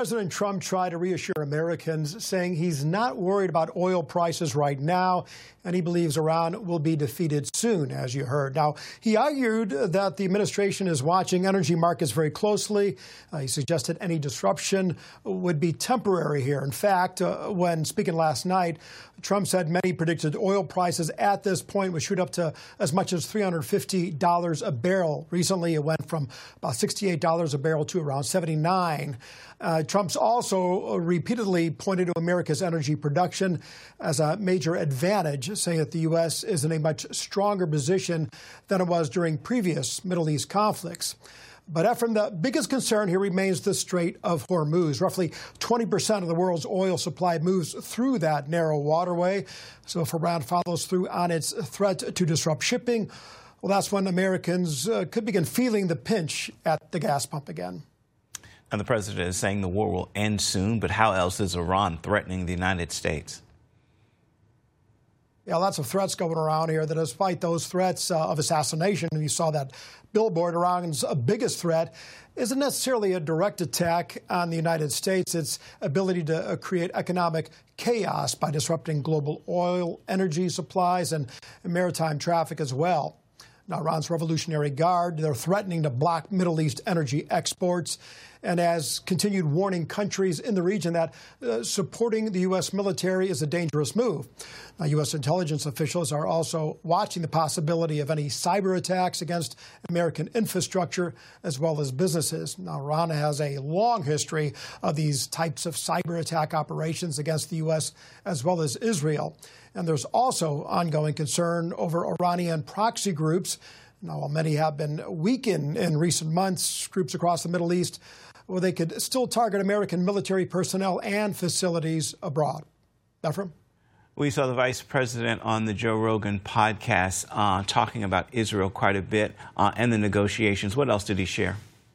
President Trump tried to reassure Americans, saying he's not worried about oil prices right now, and he believes Iran will be defeated soon, as you heard. Now, he argued that the administration is watching energy markets very closely. He suggested any disruption would be temporary here. In fact, when speaking last night, Trump said many predicted oil prices at this point would shoot up to as much as $350 a barrel. Recently, it went from about $68 a barrel to around $79. Trump's also repeatedly pointed to America's energy production as a major advantage, saying that the U.S. is in a much stronger position than it was during previous Middle East conflicts. But Ephraim, the biggest concern here remains the Strait of Hormuz. Roughly 20% of the world's oil supply moves through that narrow waterway. So if Iran follows through on its threat to disrupt shipping, well, that's when Americans could begin feeling the pinch at the gas pump again. And the president is saying the war will end soon, but how else is Iran threatening the United States? Yeah, lots of threats going around here. That despite those threats of assassination, you saw that billboard, Iran's biggest threat isn't necessarily a direct attack on the United States. Its ability to create economic chaos by disrupting global oil, energy supplies, and maritime traffic as well. Now, Iran's Revolutionary Guard, they're threatening to block Middle East energy exports and has continued warning countries in the region that supporting the U.S. military is a dangerous move. Now, U.S. intelligence officials are also watching the possibility of any cyber attacks against American infrastructure as well as businesses. Now, Iran has a long history of these types of cyber attack operations against the U.S. as well as Israel. And there's also ongoing concern over Iranian proxy groups. Now, while many have been weakened in recent months, groups across the Middle East, well, they could still target American military personnel and facilities abroad. Ephraim? We saw the vice president on the Joe Rogan podcast talking about Israel quite a bit and the negotiations. What else did he share?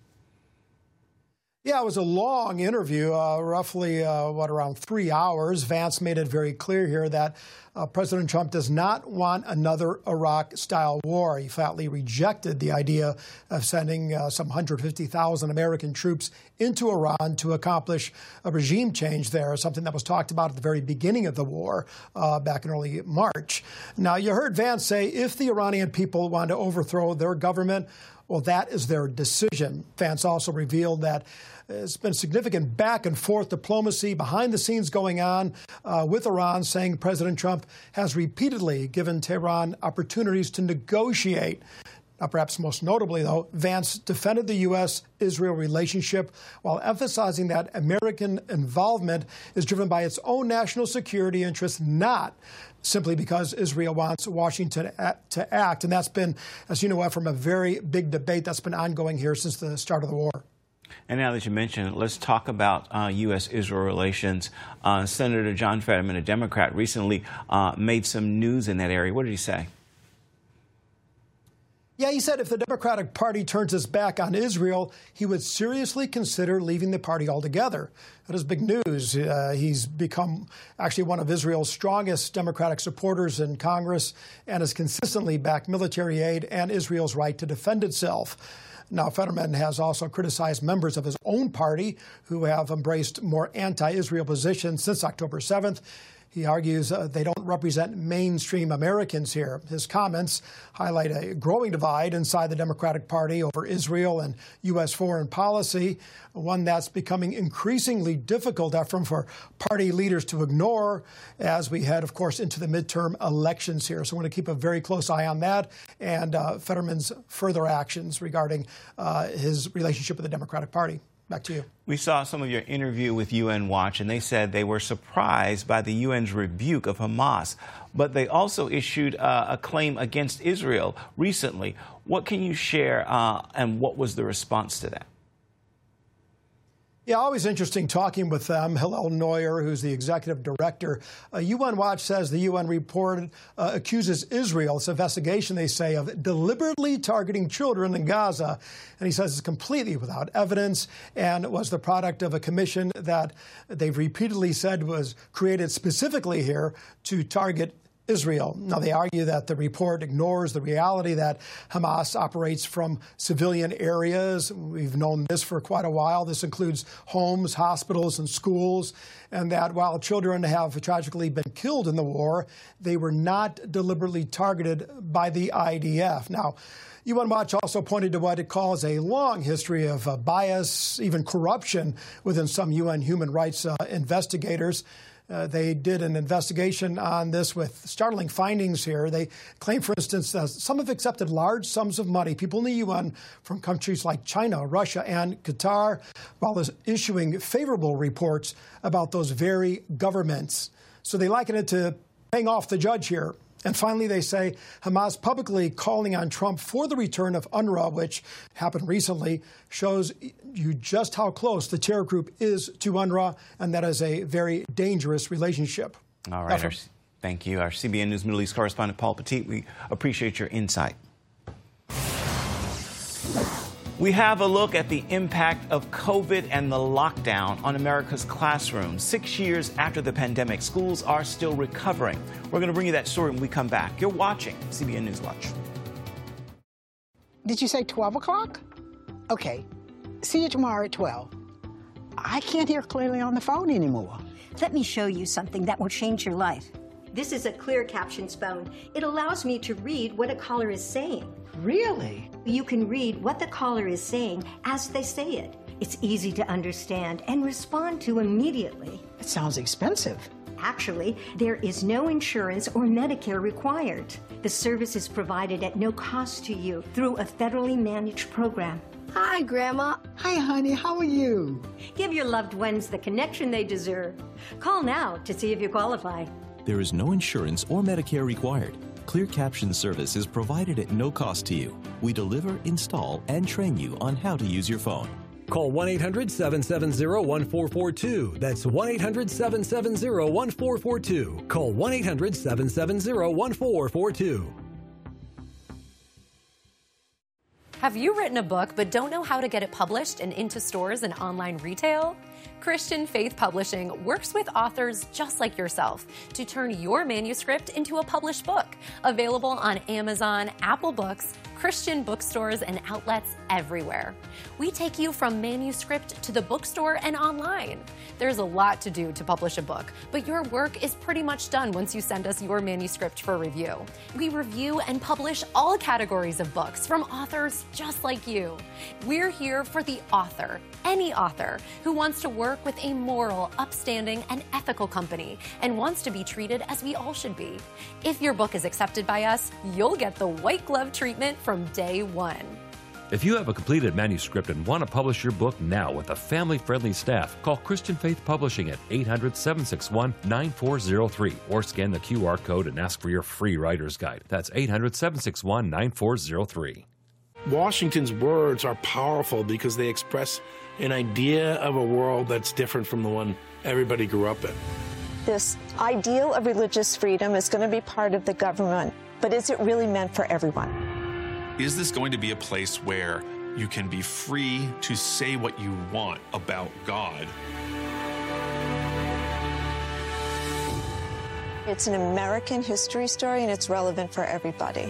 Yeah, it was a long interview, roughly, around 3 hours. Vance made it very clear here that President Trump does not want another Iraq-style war. He flatly rejected the idea of sending some 150,000 American troops into Iran to accomplish a regime change there, something that was talked about at the very beginning of the war back in early March. Now, you heard Vance say if the Iranian people want to overthrow their government, well, that is their decision. Vance also revealed that there's been significant back and forth diplomacy behind the scenes going on with Iran, saying President Trump has repeatedly given Tehran opportunities to negotiate. Now, perhaps most notably, though, Vance defended the U.S.-Israel relationship while emphasizing that American involvement is driven by its own national security interests, not simply because Israel wants Washington to act. And that's been, as you know, Ephraim, a very big debate that's been ongoing here since the start of the war. And now that you mention it, let's talk about U.S.-Israel relations. Senator John Fetterman, a Democrat, recently made some news in that area. What did he say? Yeah, he said if the Democratic Party turns its back on Israel, he would seriously consider leaving the party altogether. That is big news. He's become actually one of Israel's strongest Democratic supporters in Congress and has consistently backed military aid and Israel's right to defend itself. Now, Fetterman has also criticized members of his own party who have embraced more anti-Israel positions since October 7th. He argues they don't represent mainstream Americans here. His comments highlight a growing divide inside the Democratic Party over Israel and U.S. foreign policy, one that's becoming increasingly difficult, Ephraim, for party leaders to ignore as we head, of course, into the midterm elections here. So we're going to keep a very close eye on that and Fetterman's further actions regarding his relationship with the Democratic Party. Back to you. We saw some of your interview with UN Watch, and they said they were surprised by the UN's rebuke of Hamas. But they also issued a claim against Israel recently. What can you share, and what was the response to that? Yeah, always interesting talking with them. Hillel Neuer, who's the executive director. UN Watch says the UN report accuses Israel, it's an investigation, they say, of deliberately targeting children in Gaza. And he says it's completely without evidence and was the product of a commission that they've repeatedly said was created specifically here to target Israel. Now, they argue that the report ignores the reality that Hamas operates from civilian areas. We've known this for quite a while. This includes homes, hospitals, and schools, and that while children have tragically been killed in the war, they were not deliberately targeted by the IDF. Now, UN Watch also pointed to what it calls a long history of bias, even corruption within some UN human rights investigators. They did an investigation on this with startling findings here. They claim, for instance, some have accepted large sums of money, people in the UN, from countries like China, Russia, and Qatar, while issuing favorable reports about those very governments. So they liken it to paying off the judge here. And finally, they say Hamas publicly calling on Trump for the return of UNRWA, which happened recently, shows you just how close the terror group is to UNRWA, and that is a very dangerous relationship. All right. Thank you. Our CBN News Middle East correspondent, Paul Petit, we appreciate your insight. We have a look at the impact of COVID and the lockdown on America's classrooms. 6 years after the pandemic, schools are still recovering. We're going to bring you that story when we come back. You're watching CBN News Watch. Did you say 12 o'clock? Okay. See you tomorrow at 12. I can't hear clearly on the phone anymore. Let me show you something that will change your life. This is a clear captions phone. It allows me to read what a caller is saying. Really? You can read what the caller is saying as they say it. It's easy to understand and respond to immediately. It sounds expensive. Actually, there is no insurance or Medicare required. The service is provided at no cost to you through a federally managed program. Hi, Grandma. Hi, honey. How are you? Give your loved ones the connection they deserve. Call now to see if you qualify. There is no insurance or Medicare required. Clear Caption service is provided at no cost to you. We deliver, install, and train you on how to use your phone. Call 1-800-770-1442. That's 1-800-770-1442. Call 1-800-770-1442. Have you written a book but don't know how to get it published and into stores and online retail? Christian Faith Publishing works with authors just like yourself to turn your manuscript into a published book, available on Amazon, Apple Books, Christian bookstores, and outlets everywhere. We take you from manuscript to the bookstore and online. There's a lot to do to publish a book, but your work is pretty much done once you send us your manuscript for review. We review and publish all categories of books from authors just like you. We're here for the author, any author who wants to work with a moral, upstanding, and ethical company and wants to be treated as we all should be. If your book is accepted by us, you'll get the white glove treatment from day one. If you have a completed manuscript and want to publish your book now with a family-friendly staff, call Christian Faith Publishing at 800-761-9403 or scan the QR code and ask for your free writer's guide. That's 800-761-9403. Washington's words are powerful because they express an idea of a world that's different from the one everybody grew up in. This ideal of religious freedom is going to be part of the government, but is it really meant for everyone? Is this going to be a place where you can be free to say what you want about God? It's an American history story, and it's relevant for everybody.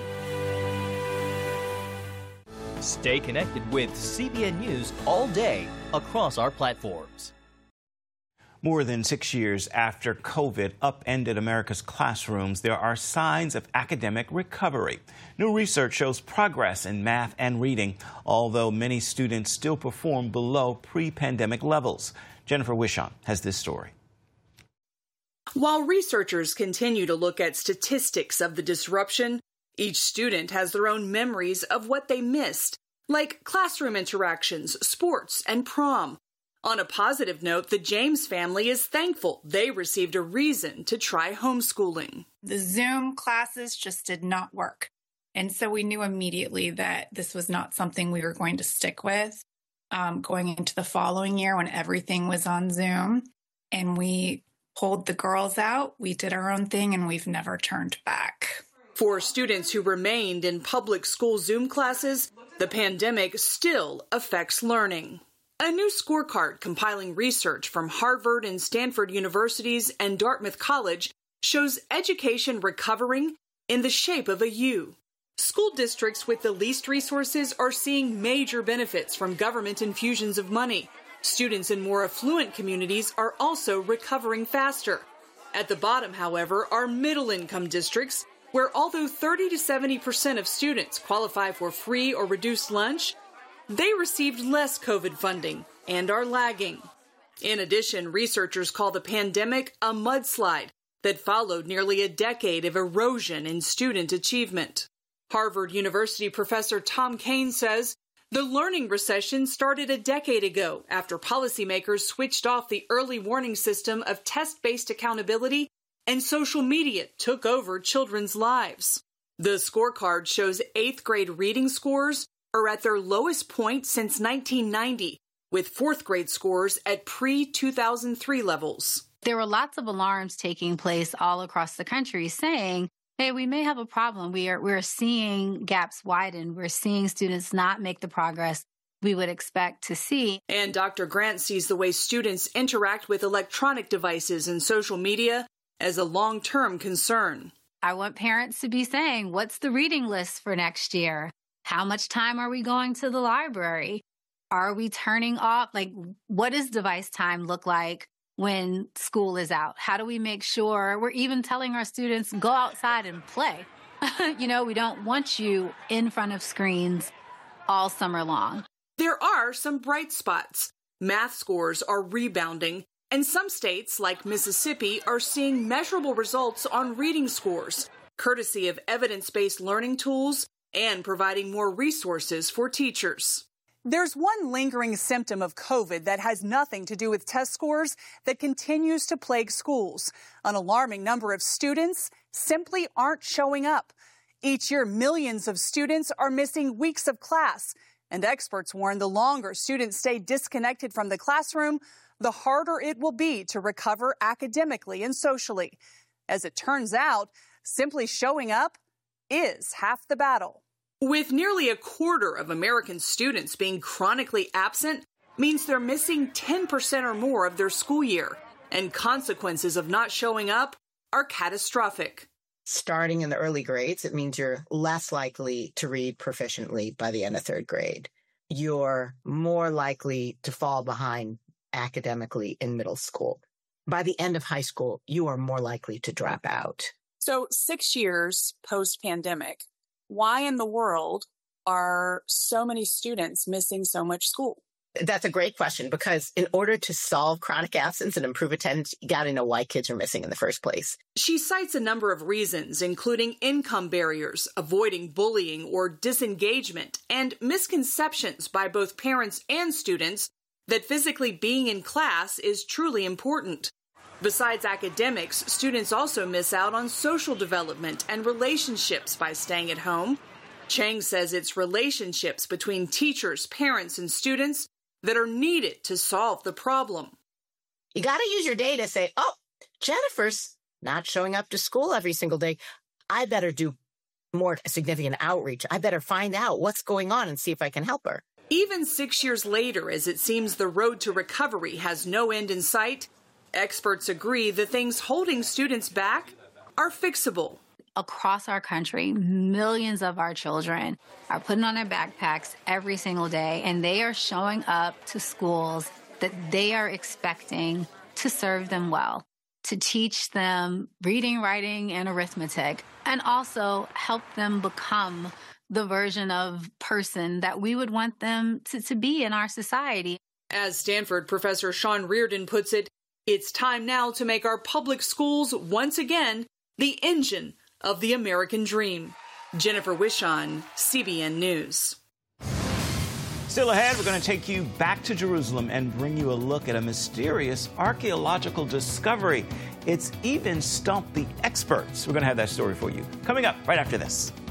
Stay connected with CBN News all day across our platforms. More than 6 years after COVID upended America's classrooms, there are signs of academic recovery. New research shows progress in math and reading, although many students still perform below pre-pandemic levels. Jennifer Wishon has this story. While researchers continue to look at statistics of the disruption, each student has their own memories of what they missed, like classroom interactions, sports, and prom. On a positive note, the James family is thankful they received a reason to try homeschooling. The Zoom classes just did not work. And so we knew immediately that this was not something we were going to stick with going into the following year when everything was on Zoom. And we pulled the girls out, we did our own thing, and we've never turned back. For students who remained in public school Zoom classes, the pandemic still affects learning. A new scorecard compiling research from Harvard and Stanford universities and Dartmouth College shows education recovering in the shape of a U. School districts with the least resources are seeing major benefits from government infusions of money. Students in more affluent communities are also recovering faster. At the bottom, however, are middle-income districts where although 30 to 70% of students qualify for free or reduced lunch, they received less COVID funding and are lagging. In addition, researchers call the pandemic a mudslide that followed nearly a decade of erosion in student achievement. Harvard University professor Tom Kane says the learning recession started a decade ago after policymakers switched off the early warning system of test-based accountability and social media took over children's lives. The scorecard shows 8th grade reading scores are at their lowest point since 1990, with 4th grade scores at pre-2003 levels. There were lots of alarms taking place all across the country saying, hey, we may have a problem. We're seeing gaps widen. We're seeing students not make the progress we would expect to see. And Dr. Grant sees the way students interact with electronic devices and social media as a long-term concern. I want parents to be saying, what's the reading list for next year? How much time are we going to the library? Are we turning off? What does device time look like when school is out? How do we make sure we're even telling our students, go outside and play? We don't want you in front of screens all summer long. There are some bright spots. Math scores are rebounding, and some states, like Mississippi, are seeing measurable results on reading scores, courtesy of evidence-based learning tools and providing more resources for teachers. There's one lingering symptom of COVID that has nothing to do with test scores that continues to plague schools. An alarming number of students simply aren't showing up. Each year, millions of students are missing weeks of class, and experts warn the longer students stay disconnected from the classroom, the harder it will be to recover academically and socially. As it turns out, simply showing up is half the battle. With nearly a quarter of American students being chronically absent means they're missing 10% or more of their school year, and consequences of not showing up are catastrophic. Starting in the early grades, it means you're less likely to read proficiently by the end of 3rd grade. You're more likely to fall behind academically in middle school. By the end of high school, you are more likely to drop out. So 6 years post-pandemic, why in the world are so many students missing so much school? That's a great question, because in order to solve chronic absence and improve attendance, you got to know why kids are missing in the first place. She cites a number of reasons, including income barriers, avoiding bullying or disengagement, and misconceptions by both parents and students that physically being in class is truly important. Besides academics, students also miss out on social development and relationships by staying at home. Chang says it's relationships between teachers, parents, and students that are needed to solve the problem. You got to use your data to say, oh, Jennifer's not showing up to school every single day. I better do more significant outreach. I better find out what's going on and see if I can help her. Even 6 years later, as it seems the road to recovery has no end in sight, experts agree the things holding students back are fixable. Across our country, millions of our children are putting on their backpacks every single day, and they are showing up to schools that they are expecting to serve them well, to teach them reading, writing, and arithmetic, and also help them become the version of person that we would want them to be in our society. As Stanford professor Sean Reardon puts it, it's time now to make our public schools once again the engine of the American dream. Jennifer Wishon, CBN News. Still ahead, we're going to take you back to Jerusalem and bring you a look at a mysterious archaeological discovery. It's even stumped the experts. We're going to have that story for you coming up right after this.